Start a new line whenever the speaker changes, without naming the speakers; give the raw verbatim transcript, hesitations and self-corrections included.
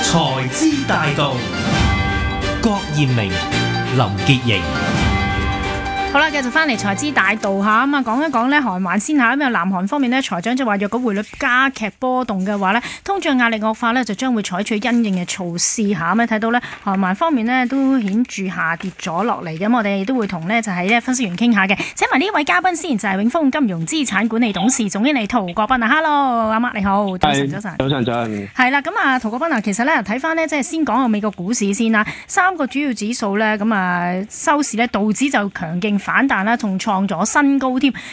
財資大道，郭艷明、林潔瑩。
好啦，繼續翻嚟財資大道下咁啊，講一講咧韓環先下咁啊。南韓方面咧，財長就話，若果匯率加劇波動嘅話咧，通脹壓力惡化咧，就將會採取因應嘅措施下。咁啊，睇到咧韓環方面咧都顯著下跌咗落嚟。咁我哋都會同咧就係咧分析員傾下嘅。請埋呢位嘉賓先，就係永豐金融資產管理董事總經理陶國斌啊。Hello， 阿 Mark 你好，早晨早晨。
早晨早晨。
係啦，咁啊，陶國斌啊，其實咧睇翻咧，即係先講個美國股市先啦。三個主要指數咧，咁啊收市咧，道指就強勁反彈啦，仲創咗新高添。